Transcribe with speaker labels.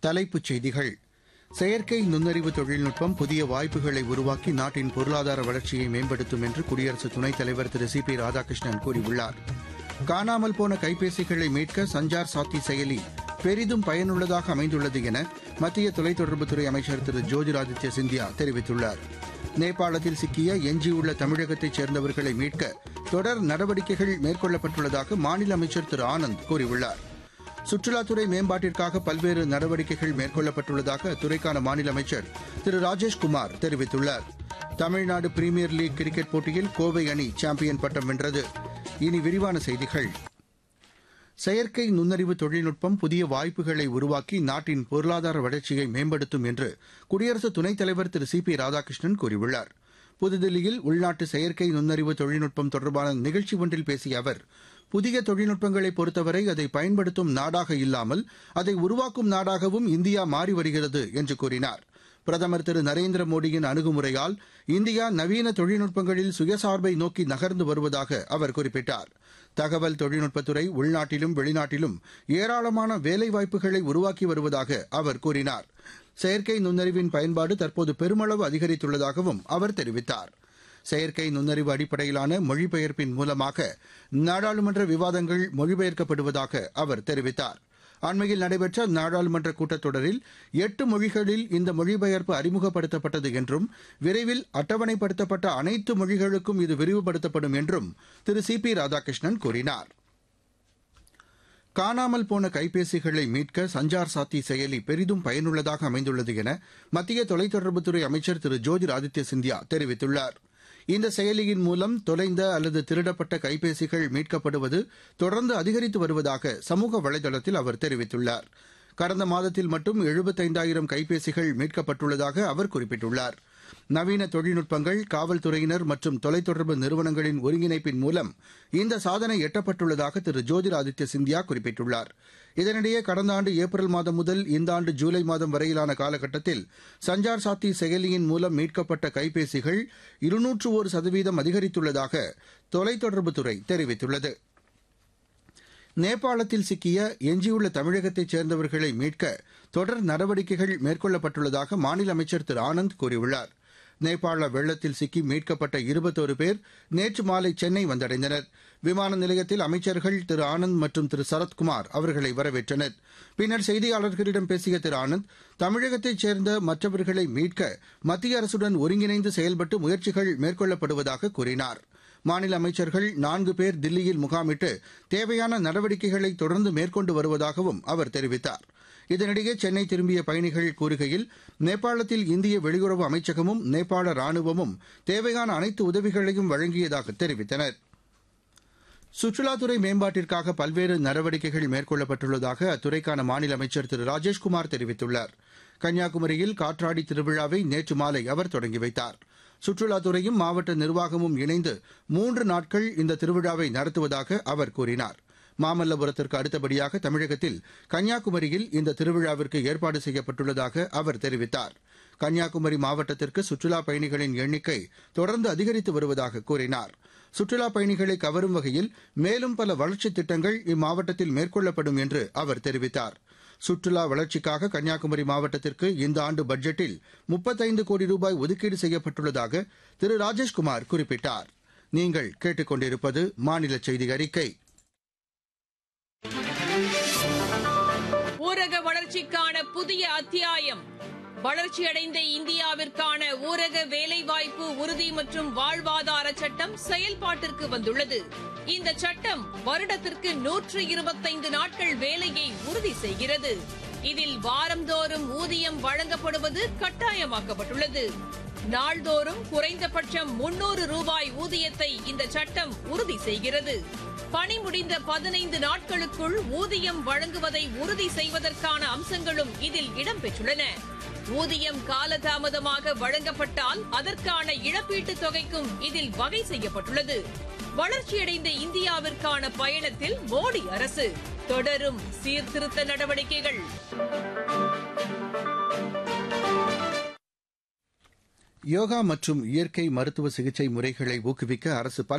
Speaker 1: தலைப்புச் செய்திகள். செயற்கை நுண்ணறிவு தொழில்நுட்பம் புதிய வாய்ப்புகளை உருவாக்கி நாட்டின் பொருளாதார வளர்ச்சியை மேம்படுத்தும் என்று குடியரசு துணைத் தலைவர் திரு சி பி ராதாகிருஷ்ணன் கூறியுள்ளார். காணாமல் போன கைபேசிகளை மீட்க சஞ்சார் சாத்தி செயலி பெரிதும் பயனுள்ளதாக அமைந்துள்ளது என மத்திய தொலைத்தொடர்புத்துறை அமைச்சர் திரு ஜோதிராதித்ய சிந்தியா தெரிவித்துள்ளார். நேபாளத்தில் சிக்கிய எஞ்சியுள்ள தமிழகத்தைச் சேர்ந்தவர்களை மீட்க தொடர் நடவடிக்கைகள் மேற்கொள்ளப்பட்டுள்ளதாக மாநில அமைச்சர் திரு ஆனந்த் கூறியுள்ளார். சுற்றுலாத்துறை மேம்பாட்டிற்காக பல்வேறு நடவடிக்கைகள் மேற்கொள்ளப்பட்டுள்ளதாக அத்துறைக்கான மாநில அமைச்சர் திரு ராஜேஷ்குமார் தெரிவித்துள்ளார். தமிழ்நாடு பிரீமியர் லீக் கிரிக்கெட் போட்டியில் கோவை அணி சாம்பியன் பட்டம் வென்றது. இனி விரிவான செய்திகள். செயற்கை நுண்ணறிவு தொழில்நுட்பம் புதிய வாய்ப்புகளை உருவாக்கி நாட்டின் பொருளாதார வளர்ச்சியை மேம்படுத்தும் என்று குடியரசு துணைத் தலைவர் திரு சி பி ராதாகிருஷ்ணன் கூறியுள்ளார். புதுதில்லியில் உள்நாட்டு செயற்கை நுண்ணறிவு தொழில்நுட்பம் தொடர்பான நிகழ்ச்சி ஒன்றில் பேசிய அவர், புதிய தொழில்நுட்பங்களை பொறுத்தவரை அதை பயன்படுத்தும் நாடாக இல்லாமல் அதை உருவாக்கும் நாடாகவும் இந்தியா மாறி வருகிறது என்று கூறினார். பிரதமர் திரு நரேந்திர மோடியின் அணுகுமுறையால் இந்தியா நவீன தொழில்நுட்பங்களில் சுயசார்பை நோக்கி நகர்ந்து வருவதாக அவர் குறிப்பிட்டார். தகவல் தொழில்நுட்பத்துறை உள்நாட்டிலும் வெளிநாட்டிலும் ஏராளமான வேலைவாய்ப்புகளை உருவாக்கி வருவதாக அவர் கூறினார். செயற்கை நுண்ணறிவின் பயன்பாடு தற்போது பெருமளவு அதிகரித்துள்ளதாகவும் அவர் தெரிவித்தார். செயற்கை நுண்ணறிவு அடிப்படையிலான மொழிபெயர்ப்பின் மூலமாக நாடாளுமன்ற விவாதங்கள் மொழிபெயர்க்கப்படுவதாக அவர் தெரிவித்தார். அண்மையில் நடைபெற்ற நாடாளுமன்ற கூட்டத்தொடரில் 8 மொழிகளில் இந்த மொழிபெயர்ப்பு அறிமுகப்படுத்தப்பட்டது என்றும் விரைவில் அட்டவணைப்படுத்தப்பட்ட அனைத்து மொழிகளுக்கும் இது விரிவுபடுத்தப்படும் என்றும் திரு சி பி ராதாகிருஷ்ணன் கூறினார். காணாமல் போன கைபேசிகளை மீட்க சஞ்சார் சாத்தி செயலி பெரிதும் பயனுள்ளதாக அமைந்துள்ளது என மத்திய தொலைத்தொடர்புத்துறை அமைச்சர் திரு ஜோதிராதித்ய சிந்தியா தெரிவித்துள்ளார். இந்த செயலியின் மூலம் தொலைந்த அல்லது திருடப்பட்ட கைபேசிகள் மீட்கப்படுவது தொடர்ந்து அதிகரித்து வருவதாக சமூக வலைதளத்தில் அவர் தெரிவித்துள்ளார். கடந்த மாதத்தில் மட்டும் 75,000 கைபேசிகள் மீட்கப்பட்டுள்ளதாக அவர் குறிப்பிட்டுள்ளார். நவீன தொழில்நுட்பங்கள், காவல்துறையினர் மற்றும் தொலைத்தொடர்பு நிறுவனங்களின் ஒருங்கிணைப்பின் மூலம் இந்த சாதனை எட்டப்பட்டுள்ளதாக திரு ஜோதிராதித்ய சிந்தியா குறிப்பிட்டுள்ளார். இதனிடையே கடந்த ஆண்டு ஏப்ரல் மாதம் முதல் இந்த ஆண்டு ஜூலை மாதம் வரையிலான காலகட்டத்தில் சஞ்சார் சாத்தி செயலியின் மூலம் மீட்கப்பட்ட கைபேசிகள் 201% அதிகரித்துள்ளதாக தொலைத்தொடர்புத்துறை தெரிவித்துள்ளது. நேபாளத்தில் சிக்கிய எஞ்சியுள்ள தமிழகத்தைச் சேர்ந்தவர்களை மீட்க தொடர் நடவடிக்கைகள் மேற்கொள்ளப்பட்டுள்ளதாக மாநில அமைச்சர் திரு ஆனந்த் கூறியுள்ளார். நேபாள வெள்ளத்தில் சிக்கி மீட்கப்பட்ட 21 பேர் நேற்று மாலை சென்னை வந்தடைந்தனர். விமான நிலையத்தில் அமைச்சர்கள் திரு ஆனந்த் மற்றும் திரு சரத்குமார் அவர்களை வரவேற்றனர். பின்னர் செய்தியாளர்களிடம் பேசிய திரு ஆனந்த், தமிழகத்தைச் சேர்ந்த மற்றவர்களை மீட்க மத்திய அரசுடன் ஒருங்கிணைந்து செயல்பட்டு முயற்சிகள் மேற்கொள்ளப்படுவதாக கூறினார். மாநில அமைச்சர்கள் 4 பேர் தில்லியில் முகாமிட்டு தேவையான நடவடிக்கைகளை தொடர்ந்து மேற்கொண்டு வருவதாகவும் அவர் தெரிவித்தார். இதனிடையே சென்னை திரும்பிய பயணிகள் கூறுகையில், நேபாளத்தில் இந்திய வெளியுறவு அமைச்சகமும் நேபாள ராணுவமும் தேவையான அனைத்து உதவிகளையும் வழங்கியதாக தெரிவித்தனர். சுற்றுலாத்துறை மேம்பாட்டிற்காக பல்வேறு நடவடிக்கைகள் மேற்கொள்ளப்பட்டுள்ளதாக அத்துறைக்கான மாநில அமைச்சர் திரு ராஜேஷ்குமார் தெரிவித்துள்ளார். கன்னியாகுமரியில் காற்றாடி திருவிழாவை நேற்று மாலை அவர் தொடங்கி வைத்தார். சுற்றுலாத்துறையும் மாவட்ட நிர்வாகமும் இணைந்து 3 நாட்கள் இந்த திருவிழாவை நடத்துவதாக அவர் கூறினார். மாமல்லபுரத்திற்கு அடுத்தபடியாக தமிழகத்தில் கன்னியாகுமரியில் இந்த திருவிழாவிற்கு ஏற்பாடு செய்யப்பட்டுள்ளதாக அவர் தெரிவித்தார். கன்னியாகுமரி மாவட்டத்திற்கு சுற்றுலாப் பயணிகளின் எண்ணிக்கை தொடர்ந்து அதிகரித்து வருவதாக கூறினார். சுற்றுலாப் பயணிகளை கவரும் வகையில் மேலும் பல வளர்ச்சித் திட்டங்கள் இம்மாவட்டத்தில் மேற்கொள்ளப்படும் என்று அவர் தெரிவித்தார். சுற்றுலா வளர்ச்சிக்காக கன்னியாகுமரி மாவட்டத்திற்கு இந்த ஆண்டு பட்ஜெட்டில் 35 கோடி ரூபாய் ஒதுக்கீடு செய்யப்பட்டுள்ளதாக திரு ராஜேஷ்குமார் குறிப்பிட்டார். நீங்கள் கேட்டுக்கொண்டிருப்பது மாநில செய்தி அறிக்கை.
Speaker 2: ஊரக வளர்ச்சிக்கான புதிய அத்தியாயம். வளர்ச்சியடைந்த இந்தியாவிற்கான ஊரக வேலைவாய்ப்பு உறுதி மற்றும் வாழ்வாதார சட்டம் செயல்பாட்டிற்கு வந்துள்ளது. இந்த சட்டம் வருடத்திற்கு 125 நாட்கள் வேலையை உறுதி செய்கிறது. இதில் வாரந்தோறும் ஊதியம் வழங்கப்படுவது கட்டாயமாக்கப்பட்டுள்ளது. நாள்தோறும் குறைந்தபட்சம் 300 ரூபாய் ஊதியத்தை இந்த சட்டம் உறுதி செய்கிறது. பணி முடிந்த 15 நாட்களுக்குள் ஊதியம் வழங்குவதை உறுதி செய்வதற்கான அம்சங்களும் இதில் இடம்பெற்றுள்ளன. ஊதியம் காலதாமதமாக வழங்கப்பட்டால் அதற்கான இழப்பீட்டுத் தொகைக்கும் இதில் வகை செய்யப்பட்டுள்ளது. வளர்ச்சியடைந்த இந்தியாவிற்கான பயணத்தில் மோடி அரசு தொடரும் சீர்திருத்த நடவடிக்கைகள்.
Speaker 1: யோகா மற்றும் இயற்கை மருத்துவ சிகிச்சை முறைகளை ஊக்குவிக்க அரசு